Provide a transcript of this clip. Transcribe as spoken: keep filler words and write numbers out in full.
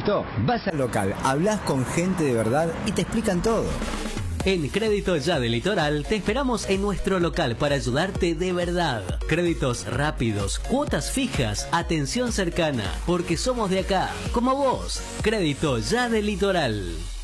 crédito, vas al local, hablas con gente de verdad y te explican todo. En Crédito Ya del Litoral te esperamos en nuestro local para ayudarte de verdad. Créditos rápidos, cuotas fijas, atención cercana, porque somos de acá, como vos. Crédito Ya del Litoral.